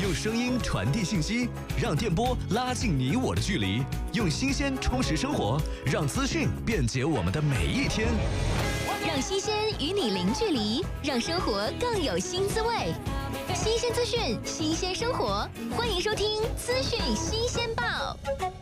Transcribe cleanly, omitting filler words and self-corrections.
用声音传递信息，让电波拉近你我的距离；用新鲜充实生活，让资讯便捷我们的每一天。 让新鲜与你零距离，让生活更有新滋味。新鲜资讯，新鲜生活，欢迎收听《资讯新鲜报》。